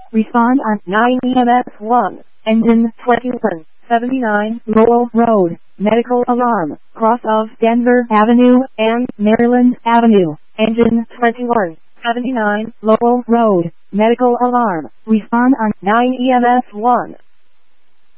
Respond on 9 EMS 1. Engine 2179 Lowell Road. Medical alarm. Cross of Denver Avenue and Maryland Avenue. Engine 2179 Lowell Road. Medical alarm. Respond on 9 EMS 1.